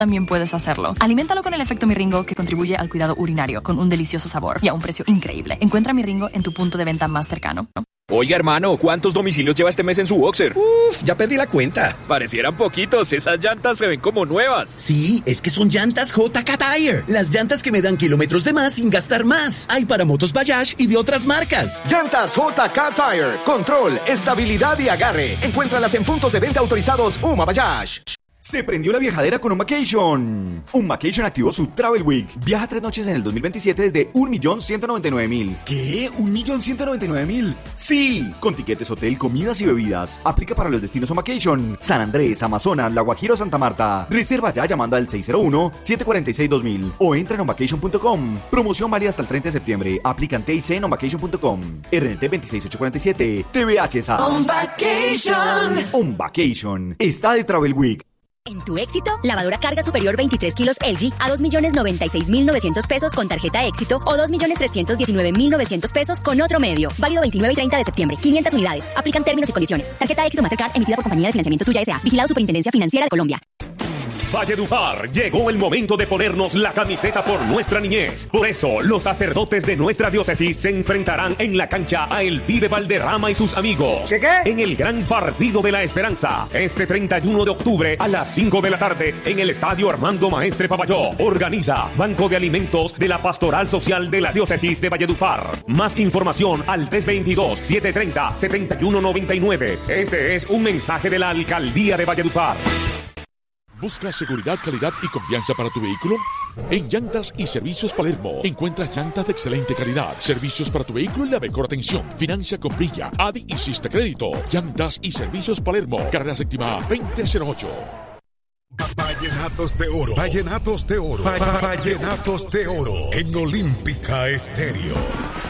también puedes hacerlo. Aliméntalo con el efecto Miringo, que contribuye al cuidado urinario con un delicioso sabor y a un precio increíble. Encuentra Miringo en tu punto de venta más cercano. Oiga, hermano, ¿cuántos domicilios lleva este mes en su boxer? Ya perdí la cuenta. Parecieran poquitos, esas llantas se ven como nuevas. Sí, es que son llantas JK Tire. Las llantas que me dan kilómetros de más sin gastar más. Hay para motos Bajaj y de otras marcas. Llantas JK Tire. Control, estabilidad y agarre. Encuéntralas en puntos de venta autorizados UMA Bajaj. Se prendió la viajadera con un vacation. Un vacation activó su Travel Week. Viaja 3 noches en el 2027 desde 1.199.000. ¿Qué? ¿1.199.000? Sí, con tiquetes, hotel, comidas y bebidas. Aplica para los destinos on vacation: San Andrés, Amazonas, La Guajira o Santa Marta. Reserva ya llamando al 601-746-2000 o entra en onvacation.com. Promoción válida hasta el 30 de septiembre. Aplican TIC en onvacation.com. RNT 26847. TVH SA. On Vacation. On Vacation. Está de Travel Week. En tu éxito, lavadora carga superior 23 kilos LG a 2.096.900 pesos con tarjeta éxito o 2.319.900 pesos con otro medio. Válido 29 y 30 de septiembre. 500 unidades. Aplican términos y condiciones. Tarjeta éxito Mastercard emitida por Compañía de Financiamiento Tuya S.A. Vigilado Superintendencia Financiera de Colombia. Valledupar, llegó el momento de ponernos la camiseta por nuestra niñez. Por eso, los sacerdotes de nuestra diócesis se enfrentarán en la cancha a Elvire Valderrama y sus amigos. ¿Qué? En el Gran Partido de la Esperanza, este 31 de octubre a las 5 de la tarde en el Estadio Armando Maestre Papayó. Organiza Banco de Alimentos de la Pastoral Social de la Diócesis de Valledupar. Más información al 322-730-7199. Este es un mensaje de la Alcaldía de Valledupar. ¿Buscas seguridad, calidad y confianza para tu vehículo? En Llantas y Servicios Palermo encuentras llantas de excelente calidad, servicios para tu vehículo y la mejor atención. Financia con Brilla, ADI y Siste Crédito. Llantas y Servicios Palermo, carrera séptima 2008. Vallenatos de Oro. Vallenatos de Oro. Vallenatos de Oro. En Olímpica Estéreo.